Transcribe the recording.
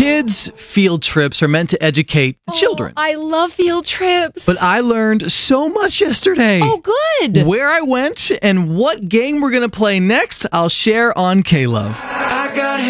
Kids' field trips are meant to educate children. I love field trips. But I learned so much yesterday. Oh, good. Where I went and what game we're going to play next, I'll share on K-Love. I got